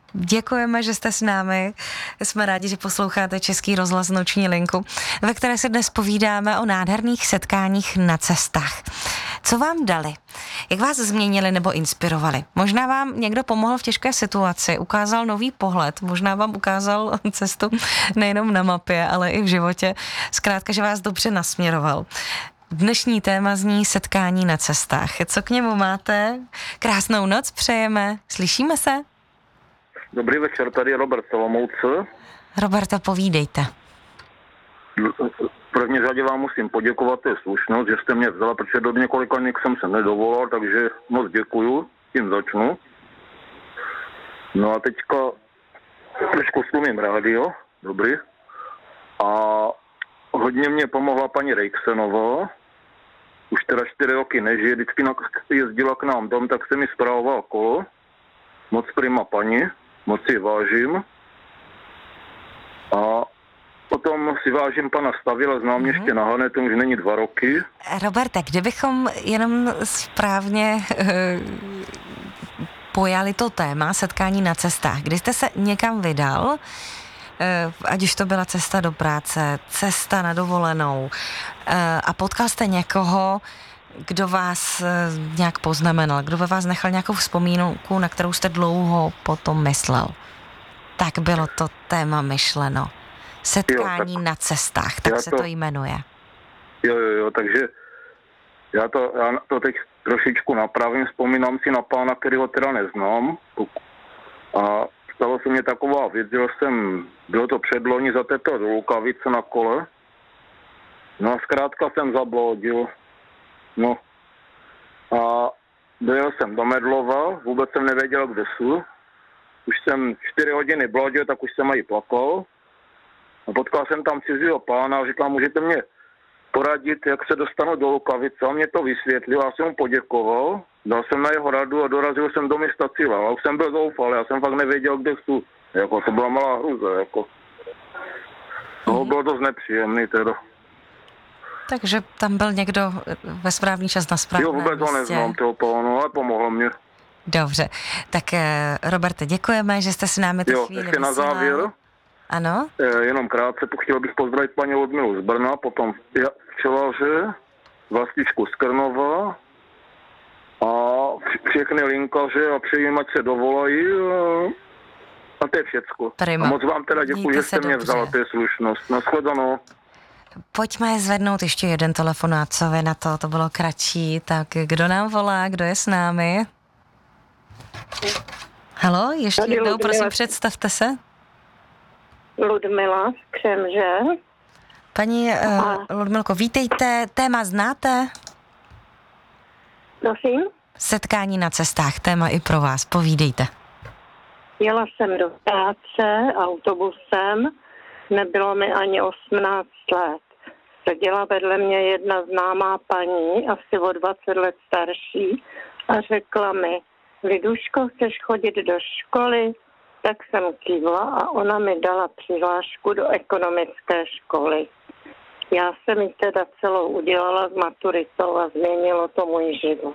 Děkujeme, že jste s námi. Jsme rádi, že posloucháte Český rozhlas Noční linku, ve které se dnes povídáme o nádherných setkáních na cestách. Co vám dali? Jak vás změnili nebo inspirovali? Možná vám někdo pomohl v těžké situaci, ukázal nový pohled, možná vám ukázal cestu nejenom na mapě, ale i v životě. Zkrátka, že vás dobře nasměroval. Dnešní téma zní setkání na cestách. Co k němu máte? Krásnou noc přejeme. Slyšíme se? Dobrý večer, tady je Robert Olomouce. Roberta, povídejte. V první řadě vám musím poděkovat, to je slušnost, že jste mě vzala, protože do několika dní jsem se nedovolal, takže moc děkuju, tím začnu. No a teďka trošku slumím rádio, dobrý. A hodně mě pomohla paní Rejksenová, už teda 4 roky nežije, vždycky jezdila k nám dom, tak se mi spravoval kolo. Moc prima paní, moc si vážím. A potom si vážím pana Stavila, znám ještě na Hanetu, už není 2 roky. Roberte, kdybychom jenom správně pojali to téma setkání na cestách, kdy jste se někam vydal, ať už to byla cesta do práce, cesta na dovolenou a potkal jste někoho, kdo vás nějak poznamenal, kdo ve vás nechal nějakou vzpomínku, na kterou jste dlouho potom myslel. Tak bylo to téma myšleno. Setkání na cestách, tak se to jmenuje. Jo, takže já to teď trošičku napravím, vzpomínám si na pána, kterýho teda neznám. A stalo se mě taková věc, že bylo to předloni za této do Lukavice na kole. No a zkrátka jsem zabloudil. No a dojel jsem do Medlova, vůbec jsem nevěděl, kde jsou. Už jsem 4 hodiny bloudil, tak už jsem i plakal. A potkal jsem tam cizího pána a říkal, můžete mě poradit, jak se dostanu do Lukavice. A mě to vysvětlil, já jsem mu poděkoval, dal jsem na jeho radu a dorazil jsem do města Cíla. A už jsem byl zoufalý, já jsem fakt nevěděl, kde jsou. Jako, to byla malá hruza, jako. To bylo dost nepříjemný teda. Takže tam byl někdo ve správný čas na správném místě. Jo, vůbec ho neznám, toho pánu, ale pomohl mě. Dobře, tak Roberte, děkujeme, že jste si námi tu chvíli ještě na závěr. Ano? Jenom krátce, chtěl bych pozdravit paní Ludmilu z Brna, potom včelaře, Vlastičku z Krnova a všechny linkaře a přeji, ať se dovolají a to je všecko. Prima. A moc vám teda děkuji, že jste mě vzala, to je slušnost. Nashledanou. Pojďme zvednout ještě jeden telefonát, co vy na to, to bylo kratší. Tak kdo nám volá, kdo je s námi? Haló, ještě jednou, prosím, představte se. Ludmila z Křemže. Paní Ludmilko, vítejte, téma znáte? Prosím? Setkání na cestách, téma i pro vás, povídejte. Jela jsem do práce autobusem, nebylo mi ani 18 let. Seděla vedle mě jedna známá paní, asi o 20 let starší, a řekla mi, Liduško, chceš chodit do školy? Tak jsem kývla a ona mi dala přihlášku do ekonomické školy. Já jsem ji teda celou udělala s maturitou a změnilo to můj život.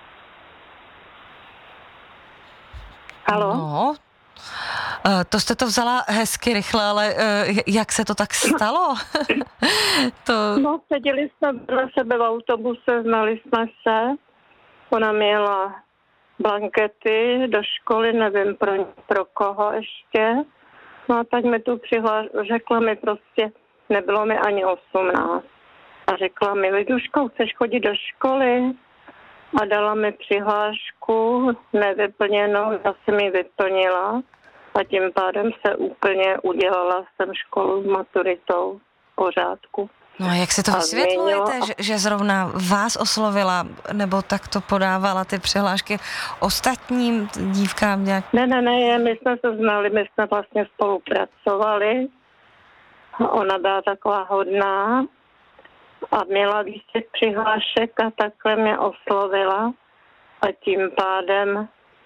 Haló? No, to jste to vzala hezky rychle, ale jak se to tak stalo? No, seděli jsme na sebe v autobuse, znali jsme se. Ona měla blankety do školy, nevím pro koho ještě. No a tak mi tu řekla mi prostě, nebylo mi ani 18. A řekla mi, Liduško, chceš chodit do školy? A dala mi přihlášku nevyplněnou, já jsem ji vyplnila a tím pádem se úplně udělala jsem školu s maturitou v pořádku. No a jak si to vysvětlujete, že zrovna vás oslovila, nebo tak to podávala ty přihlášky ostatním dívkám nějak? Ne, my jsme se znali, my jsme vlastně spolupracovali. Ona byla taková hodná a měla víc těch přihlášek a takhle mě oslovila a tím pádem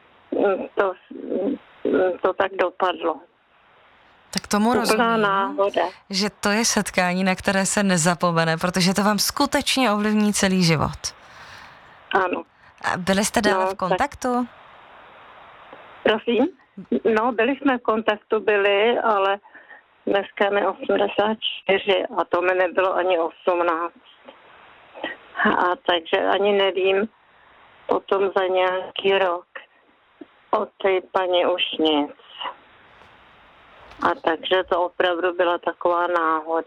to tak dopadlo. Tak tomu rozumím, že to je setkání, na které se nezapomene, protože to vám skutečně ovlivní celý život. Ano. A byli jste dále v kontaktu? Tak... Prosím? No, byli jsme v kontaktu, ale dneska mi 84 a to mi nebylo ani 18. A takže ani nevím potom za nějaký rok od té paní už nic. A takže to opravdu byla taková náhoda.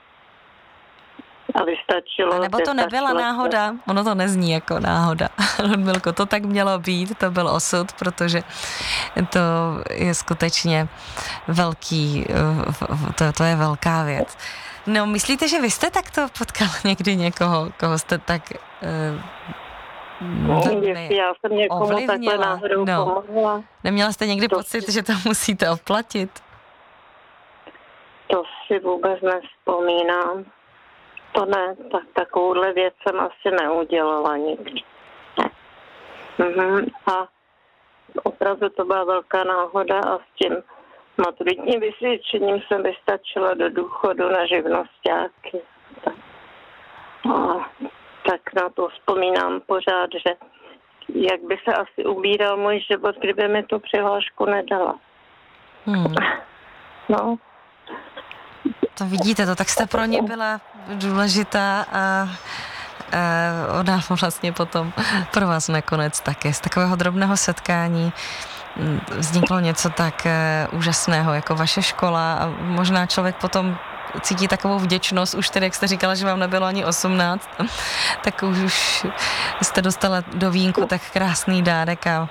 A vystačilo... A nebo to nebyla náhoda? Ono to nezní jako náhoda. Ludmilko, to tak mělo být, to byl osud, protože to je skutečně velký, to je velká věc. No, myslíte, že vy jste takto potkal někdy někoho, koho jste tak... Já jsem někomu takhle náhodou pomohla. Neměla jste někdy pocit, že to musíte oplatit? To si vůbec nevzpomínám. To ne, takovouhle věc jsem asi neudělala nikdy. A opravdu to byla velká náhoda a s tím maturitním vysvědčením jsem vystačila do důchodu na živnosťáky. Tak na to vzpomínám pořád, že jak by se asi ubíral můj život, kdyby mi tu přihlášku nedala. No. To vidíte, to tak jste pro ně byla důležitá a ona vlastně potom pro vás nakonec také. Z takového drobného setkání vzniklo něco tak úžasného, jako vaše škola a možná člověk potom cítí takovou vděčnost, už tedy, jak jste říkala, že vám nebylo ani 18, tak už jste dostala do vínku tak krásný dárek a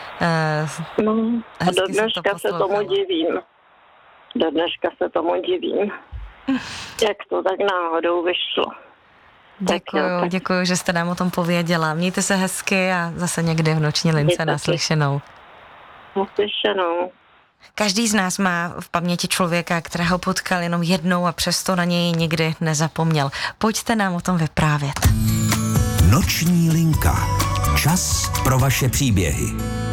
do dneška se tomu divím. Do dneška se tomu divím. Jak to tak náhodou vyšlo. Děkuju, že jste nám o tom pověděla. Mějte se hezky a zase někdy v noční lince naslyšenou. Naslyšenou. Každý z nás má v paměti člověka, kterého potkal jenom jednou a přesto na něj nikdy nezapomněl. Pojďte nám o tom vyprávět. Noční linka. Čas pro vaše příběhy.